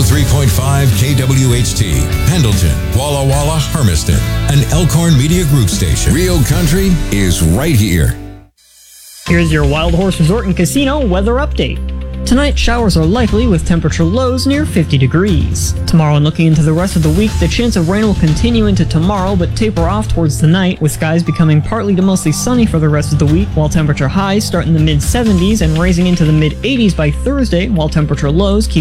103.5 KWHT, Pendleton, Walla Walla, Hermiston, an Elkhorn Media Group station. Real country is right here. Here's your Wild Horse Resort and Casino weather update. Tonight, showers are likely with temperature lows near 50 degrees. Tomorrow and looking into the rest of the week, the chance of rain will continue into tomorrow but taper off towards the night, with skies becoming partly to mostly sunny for the rest of the week, while temperature highs start in the mid-70s and raising into the mid-80s by Thursday, while temperature lows keep